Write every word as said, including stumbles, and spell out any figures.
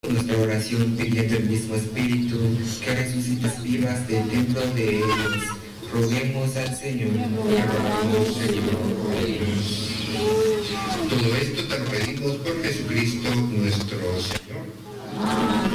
nuestra oración pidiendo el mismo Espíritu que resucitas vivas del templo de ellos. Roguemos al Señor. Todo esto te lo pedimos por Jesucristo nuestro Señor.